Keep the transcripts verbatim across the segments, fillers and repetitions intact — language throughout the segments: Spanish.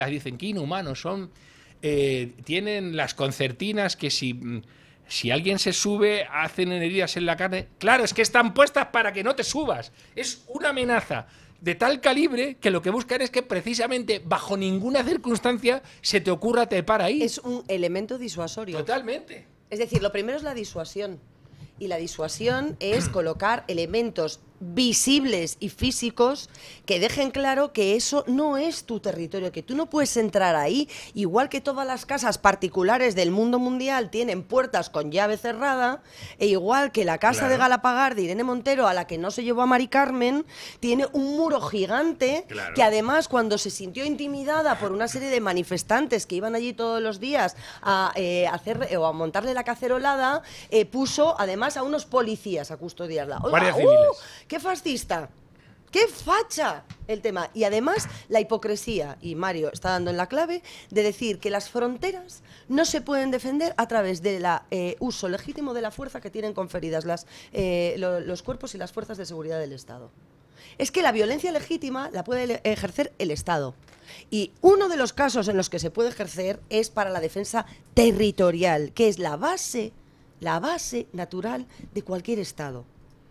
dicen que inhumanos son, eh, tienen las concertinas que si, si alguien se sube hacen heridas en la carne. Claro, es que están puestas para que no te subas. Es una amenaza de tal calibre que lo que buscan es que precisamente bajo ninguna circunstancia se te ocurra trepar ahí. Es un elemento disuasorio. Totalmente. Es decir, lo primero es la disuasión. Y la disuasión es colocar elementos visibles y físicos que dejen claro que eso no es tu territorio, que tú no puedes entrar ahí, igual que todas las casas particulares del mundo mundial tienen puertas con llave cerrada, e igual que la casa claro. de Galapagar de Irene Montero, a la que no se llevó a Mari Carmen, tiene un muro gigante claro. que además cuando se sintió intimidada por una serie de manifestantes que iban allí todos los días a eh, hacer eh, o a montarle la cacerolada, eh, puso además a unos policías a custodiarla. Oiga, ¡uh! ¡Qué fascista! ¡Qué facha! El tema. Y además, la hipocresía, y Mario está dando en la clave, de decir que las fronteras no se pueden defender a través del eh, uso legítimo de la fuerza que tienen conferidas las, eh, lo, los cuerpos y las fuerzas de seguridad del Estado. Es que la violencia legítima la puede ejercer el Estado. Y uno de los casos en los que se puede ejercer es para la defensa territorial, que es la base, la base natural de cualquier Estado.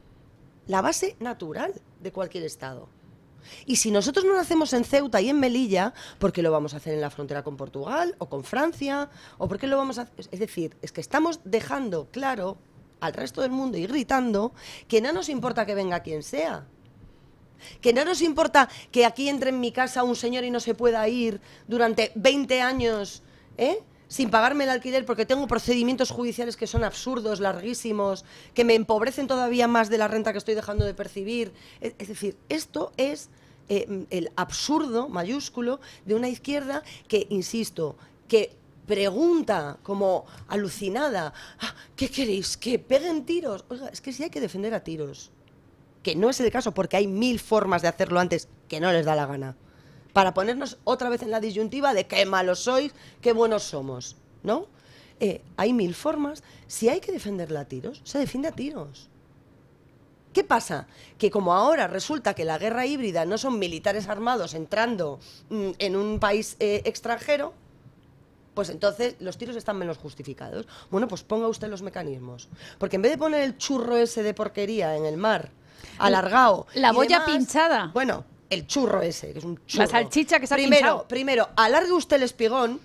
La base natural de cualquier Estado. Y si nosotros no lo hacemos en Ceuta y en Melilla, ¿por qué lo vamos a hacer en la frontera con Portugal o con Francia? ¿O por qué lo vamos a hacer? Es decir, es que estamos dejando claro al resto del mundo y gritando que no nos importa que venga quien sea. Que no nos importa que aquí entre en mi casa un señor y no se pueda ir durante veinte años, ¿eh? sin pagarme el alquiler porque tengo procedimientos judiciales que son absurdos, larguísimos, que me empobrecen todavía más de la renta que estoy dejando de percibir. Es, es decir, esto es eh, el absurdo mayúsculo de una izquierda que, insisto, que pregunta como alucinada, ah, ¿qué queréis? ¿Que peguen tiros? Oiga, es que sí hay que defender a tiros. Que no es el caso porque hay mil formas de hacerlo antes que no les da la gana. Para ponernos otra vez en la disyuntiva de qué malos sois, qué buenos somos, ¿no? Eh, hay mil formas. Si hay que defenderla a tiros, se defiende a tiros. ¿Qué pasa? Que como ahora resulta que la guerra híbrida no son militares armados entrando mm, en un país eh, extranjero, pues entonces los tiros están menos justificados. Bueno, pues ponga usted los mecanismos. Porque en vez de poner el churro ese de porquería en el mar, alargado... La boya demás, pinchada. Bueno... El churro ese, que es un churro. La salchicha que se ha primero, pinchado. Primero, alargue usted el espigón,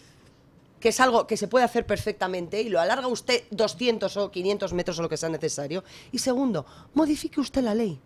que es algo que se puede hacer perfectamente, y lo alarga usted doscientos o quinientos metros o lo que sea necesario. Y segundo, modifique usted la ley,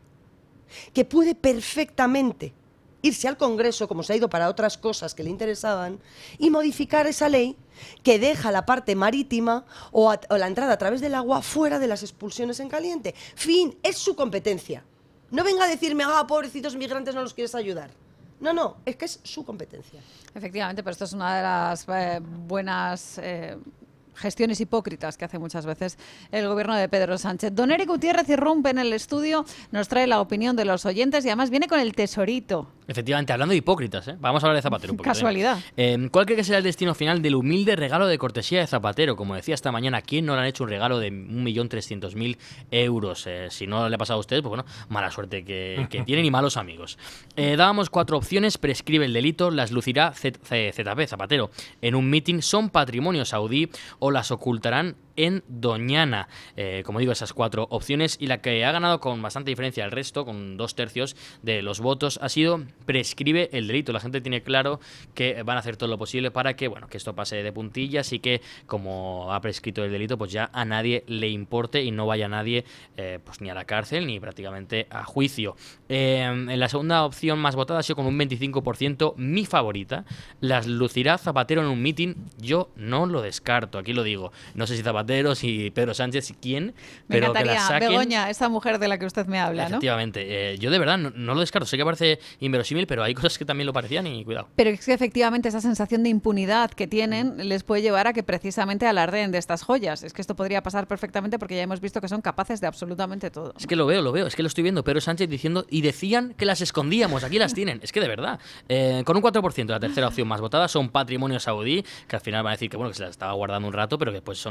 que puede perfectamente irse al Congreso, como se ha ido para otras cosas que le interesaban, y modificar esa ley que deja la parte marítima o, a, o la entrada a través del agua fuera de las expulsiones en caliente. Fin, es su competencia. No venga a decirme, ah, pobrecitos migrantes, no los quieres ayudar. No, no, es que es su competencia. Efectivamente, pero esto es una de las eh, buenas eh, gestiones hipócritas que hace muchas veces el gobierno de Pedro Sánchez. Don Eric Gutiérrez irrumpe en el estudio, nos trae la opinión de los oyentes y además viene con el tesorito. Efectivamente, hablando de hipócritas, ¿eh? Vamos a hablar de Zapatero un poquito. Casualidad. Eh, ¿Cuál cree que será el destino final del humilde regalo de cortesía de Zapatero? Como decía esta mañana, ¿quién no le han hecho un regalo de un millón trescientos mil euros? Eh, si no le ha pasado a usted, pues bueno, mala suerte que, que tienen y malos amigos. Eh, dábamos cuatro opciones, prescribe el delito, las lucirá Z P, Zapatero, en un mitin, son patrimonio saudí o las ocultarán en Doñana. Eh, como digo, esas cuatro opciones, y la que ha ganado con bastante diferencia al resto, con dos tercios de los votos, ha sido prescribe el delito. La gente tiene claro que van a hacer todo lo posible para que, bueno, que esto pase de puntillas y que, como ha prescrito el delito, pues ya a nadie le importe y no vaya nadie eh, pues ni a la cárcel ni prácticamente a juicio. Eh, en la segunda opción más votada ha sido con un veinticinco por ciento, mi favorita, las lucirá Zapatero en un mitin. Yo no lo descarto, aquí lo digo. No sé si Zapatero, si Pedro Sánchez, quién, me pero que la saquen. Begoña, esa mujer de la que usted me habla, ¿no? Efectivamente. Eh, yo de verdad no, no lo descarto. Sé que parece inverosímil, pero hay cosas que también lo parecían y cuidado. Pero es que efectivamente esa sensación de impunidad que tienen les puede llevar a que precisamente alardeen de estas joyas. Es que esto podría pasar perfectamente porque ya hemos visto que son capaces de absolutamente todo. Es que lo veo, lo veo. Es que lo estoy viendo. Pedro Sánchez diciendo, y decían que las escondíamos. Aquí las tienen. Es que de verdad. Eh, con un cuatro por ciento, la tercera opción más votada son patrimonio saudí, que al final van a decir que bueno que se las estaba guardando un rato, pero que pues son patrimonio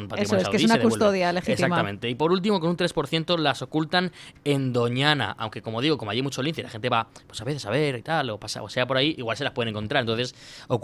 es que Saudí es una se devuelven. custodia legítima. Exactamente. Y por último, con un tres por ciento las ocultan en Doñana, aunque como digo, como allí hay mucho lince y la gente va, pues a veces a ver y tal, o, pasa, o sea por ahí, igual se las pueden encontrar. Entonces,